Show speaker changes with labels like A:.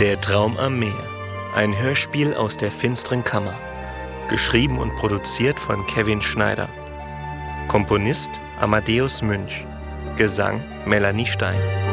A: Der Traum am Meer. Ein Hörspiel aus der finsteren Kammer. Geschrieben und produziert von Kevin Schneider. Komponist Amadeus Münch. Gesang Melanie Stein.